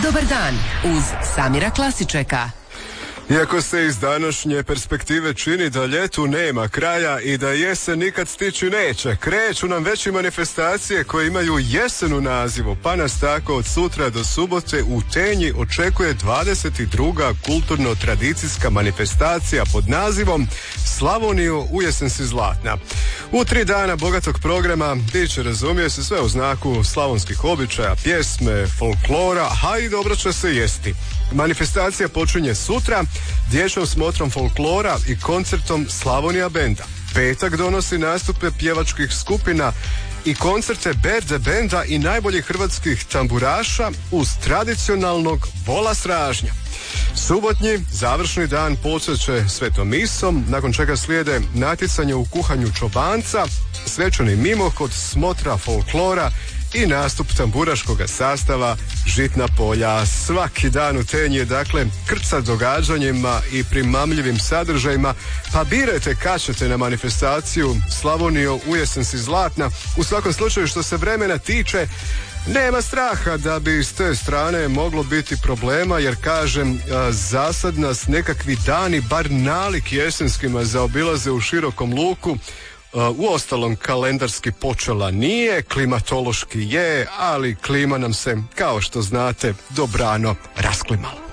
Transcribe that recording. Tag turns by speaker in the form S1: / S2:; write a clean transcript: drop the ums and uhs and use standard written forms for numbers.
S1: Dobar dan uz Samira Klasičeka.
S2: Iako se iz današnje perspektive čini da ljetu nema kraja i da jesen nikad stići neće, kreću nam već i manifestacije koje imaju jesen u nazivu, pa nas tako od sutra do subote u Tenji očekuje 22. kulturno-tradicijska manifestacija pod nazivom Slavoniju u jesen si zlatna. U 3 dana bogatog programa bit će, razumije se, sve u znaku slavonskih običaja, pjesme, folklora, a i dobro će se jesti. Manifestacija počinje sutra dječjom smotrom folklora i koncertom Slavonija benda. Petak donosi nastupe pjevačkih skupina i koncerte Berde benda i najboljih hrvatskih tamburaša uz tradicionalnog vola sražnja. Subotnji završni dan počet će svetom misom, nakon čega slijede natjecanje u kuhanju čobanca, svečani mimohod, smotra folklora i nastup tamburaškog sastava Žitna polja. Svaki dan u Tenji je dakle krcat događanjima i primamljivim sadržajima, pa birajte kad ćete na manifestaciju Slavoniju u jesen si zlatna. U svakom slučaju, što se vremena tiče, nema straha da bi s te strane moglo biti problema, jer kažem, za sad nas nekakvi dani, bar nalik jesenskima, zaobilaze u širokom luku. Uostalom, kalendarski počela nije, klimatološki je, ali klima nam se, kao što znate, dobrano rasklimala.